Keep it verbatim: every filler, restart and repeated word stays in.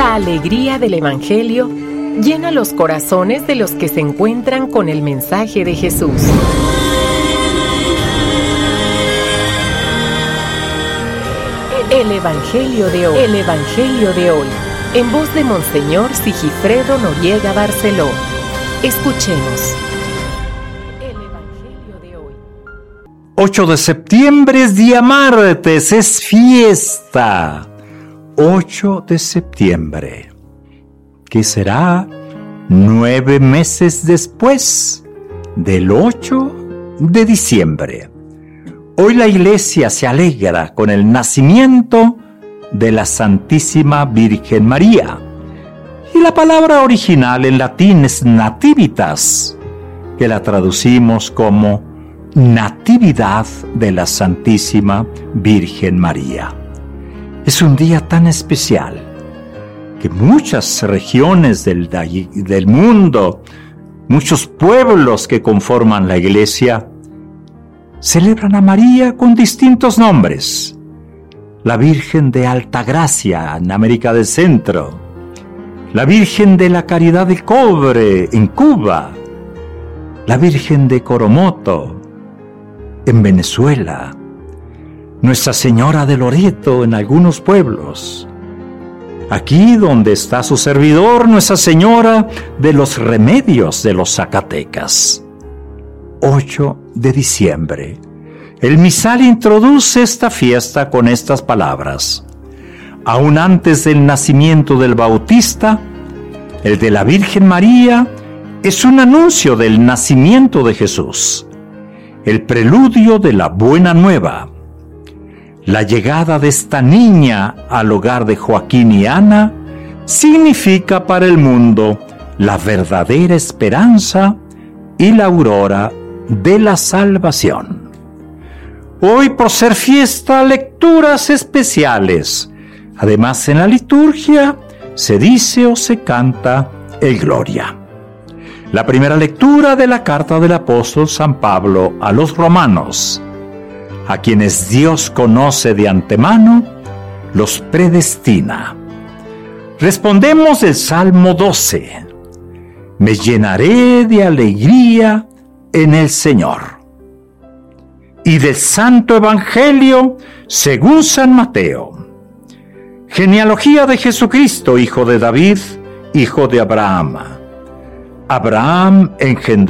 La alegría del Evangelio llena los corazones de los que se encuentran con el mensaje de Jesús. El Evangelio de hoy. El Evangelio de hoy. En voz de Monseñor Sigifredo Noriega Barceló. Escuchemos. El Evangelio de hoy. ocho de septiembre es día martes, es fiesta. ocho de septiembre. ¿Qué será? Nueve meses después del ocho de diciembre. Hoy la Iglesia se alegra con el nacimiento de la Santísima Virgen María. Y la palabra original en latín es nativitas, que la traducimos como Natividad de la Santísima Virgen María. Es un día tan especial que muchas regiones del, del mundo, muchos pueblos que conforman la Iglesia, celebran a María con distintos nombres. La Virgen de Altagracia en América del Centro, la Virgen de la Caridad de Cobre en Cuba, la Virgen de Coromoto en Venezuela, Nuestra Señora de Loreto en algunos pueblos. Aquí donde está su servidor, Nuestra Señora de los Remedios de los Zacatecas. ocho de diciembre. El misal introduce esta fiesta con estas palabras. Aún antes del nacimiento del Bautista, el de la Virgen María es un anuncio del nacimiento de Jesús, el preludio de la buena nueva. La llegada de esta niña al hogar de Joaquín y Ana significa para el mundo la verdadera esperanza y la aurora de la salvación. Hoy, por ser fiesta, lecturas especiales. Además, en la liturgia se dice o se canta el Gloria. La primera lectura de la carta del apóstol San Pablo a los romanos. A quienes Dios conoce de antemano, los predestina. Respondemos del Salmo doce. Me llenaré de alegría en el Señor. Y del Santo Evangelio según San Mateo. Genealogía de Jesucristo, hijo de David, hijo de Abraham. Abraham engendró